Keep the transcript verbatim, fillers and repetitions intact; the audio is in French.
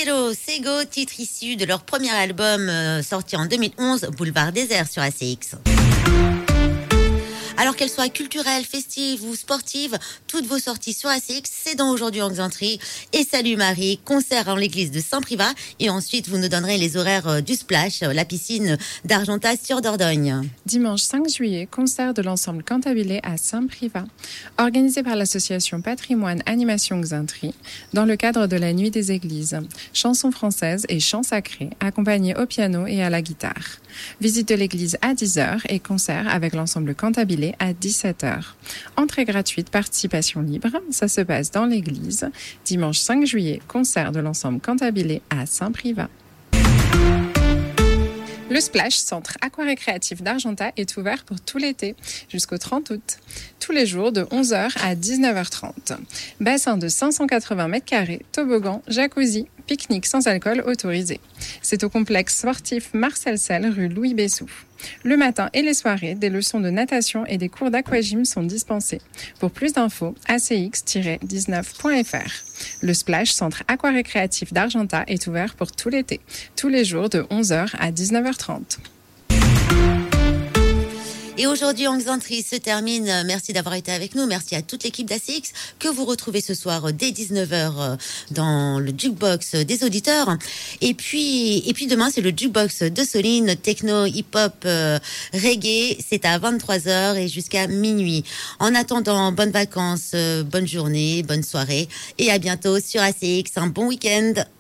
Hello, c'est Go, titre issu de leur premier album euh, sorti en deux mille onze, Boulevard Désert sur A C X. Alors qu'elles soient culturelles, festives ou sportives, toutes vos sorties sur A C X, c'est dans Aujourd'hui en Xantrie. Et salut Marie, concert en l'église de Saint-Privat. Et ensuite, vous nous donnerez les horaires du Splash, la piscine d'Argentas sur Dordogne. Dimanche cinq juillet, concert de l'ensemble Cantabile à Saint-Privat, organisé par l'association Patrimoine Animation Xantrie, dans le cadre de la Nuit des Églises. Chansons françaises et chants sacrés, accompagnés au piano et à la guitare. Visite de l'église à dix heures et concert avec l'ensemble Cantabile à dix-sept heures. Entrée gratuite, participation libre. Ça se passe dans l'église. Dimanche cinq juillet, concert de l'ensemble Cantabile à Saint-Privat. Le Splash, centre aquarécréatif d'Argentas, est ouvert pour tout l'été, jusqu'au trente août. Tous les jours de onze heures à dix-neuf heures trente. Bassin de cinq cent quatre-vingts mètres carrés, toboggan, jacuzzi, pique-nique sans alcool autorisé. C'est au complexe sportif Marcel Sel, rue Louis Bessou. Le matin et les soirées, des leçons de natation et des cours d'aquagym sont dispensés. Pour plus d'infos, a c x tiret dix-neuf point f r. Le Splash, centre aquarécréatif d'Argentas, est ouvert pour tout l'été, tous les jours de onze heures à dix-neuf heures trente. Et aujourd'hui, en Xantrie se termine. Merci d'avoir été avec nous. Merci à toute l'équipe d'A C X que vous retrouvez ce soir dès dix-neuf heures dans le jukebox des auditeurs. Et puis, et puis demain, c'est le jukebox de Soline, techno, hip-hop, euh, reggae. C'est à vingt-trois heures et jusqu'à minuit. En attendant, bonnes vacances, euh, bonne journée, bonne soirée et à bientôt sur A C X. Un bon week-end.